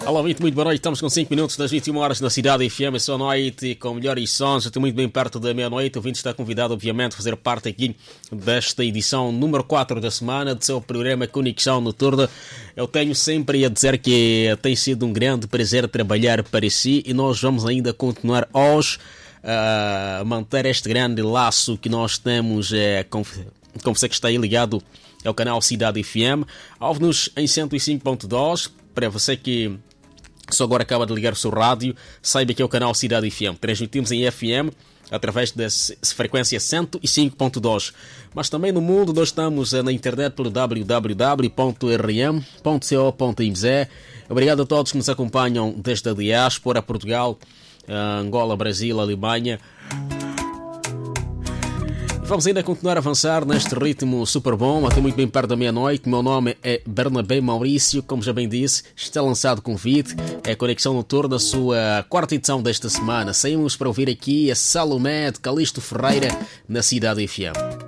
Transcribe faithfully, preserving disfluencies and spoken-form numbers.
Olá, muito, muito boa noite. Estamos com cinco minutos das vinte e uma horas na Cidade F M. Sua noite com melhores sons. Estou muito bem perto da meia-noite. O ouvinte está convidado, obviamente, a fazer parte aqui desta edição número quatro da semana do seu programa Conexão Noturna. Eu tenho sempre a dizer que tem sido um grande prazer trabalhar para si e nós vamos ainda continuar hoje a manter este grande laço que nós temos é, com, com você que está aí ligado ao canal Cidade F M. Ouve-nos em cento e cinco ponto dois. Para você que só agora acaba de ligar o seu rádio, saiba que é o canal Cidade F M. Transmitimos em F M através da frequência cento e cinco ponto dois. Mas também no mundo nós estamos na internet pelo w w w ponto r m ponto co ponto m z. Obrigado a todos que nos acompanham desde a diáspora, Portugal, Angola, Brasil, Alemanha. Vamos ainda continuar a avançar neste ritmo super bom, até muito bem perto da meia-noite. Meu nome é Bernabé Maurício, como já bem disse, está lançado o convite. É a Conexão Noturna, a sua quarta edição desta semana. Saímos para ouvir aqui a Salomé de Calixto Ferreira na Cidade F M.